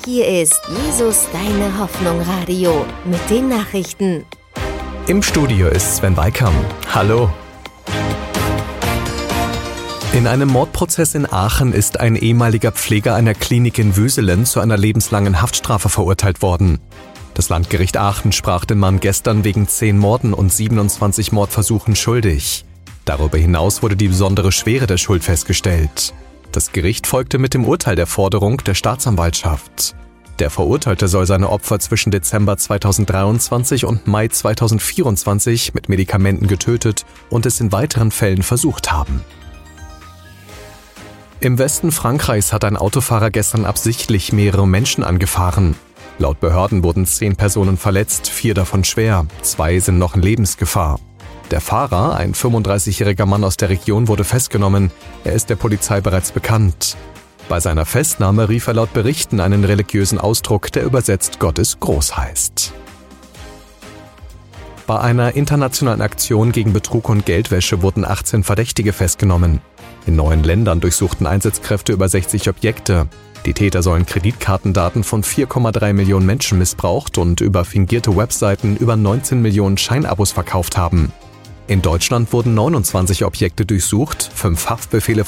Hier ist Jesus, deine Hoffnung Radio mit den Nachrichten. Im Studio ist Sven Weikam. Hallo. In einem Mordprozess in Aachen ist ein ehemaliger Pfleger einer Klinik in Wüselen zu einer lebenslangen Haftstrafe verurteilt worden. Das Landgericht Aachen sprach den Mann gestern wegen 10 Morden und 27 Mordversuchen schuldig. Darüber hinaus wurde die besondere Schwere der Schuld festgestellt. Das Gericht folgte mit dem Urteil der Forderung der Staatsanwaltschaft. Der Verurteilte soll seine Opfer zwischen Dezember 2023 und Mai 2024 mit Medikamenten getötet und es in weiteren Fällen versucht haben. Im Westen Frankreichs hat ein Autofahrer gestern absichtlich mehrere Menschen angefahren. Laut Behörden wurden 10 Personen verletzt, 4 davon schwer, 2 sind noch in Lebensgefahr. Der Fahrer, ein 35-jähriger Mann aus der Region, wurde festgenommen. Er ist der Polizei bereits bekannt. Bei seiner Festnahme rief er laut Berichten einen religiösen Ausdruck, der übersetzt Gott ist groß heißt. Bei einer internationalen Aktion gegen Betrug und Geldwäsche wurden 18 Verdächtige festgenommen. In 9 Ländern durchsuchten Einsatzkräfte über 60 Objekte. Die Täter sollen Kreditkartendaten von 4,3 Millionen Menschen missbraucht und über fingierte Webseiten über 19 Millionen Scheinabos verkauft haben. In Deutschland wurden 29 Objekte durchsucht, 5 Haftbefehle